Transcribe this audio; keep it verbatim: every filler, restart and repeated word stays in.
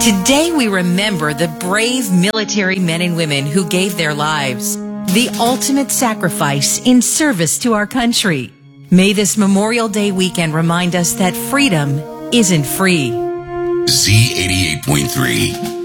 Today we remember the brave military men and women who gave their lives, the ultimate sacrifice in service to our country. May this Memorial Day weekend remind us that freedom isn't free. Z eighty-eight point three.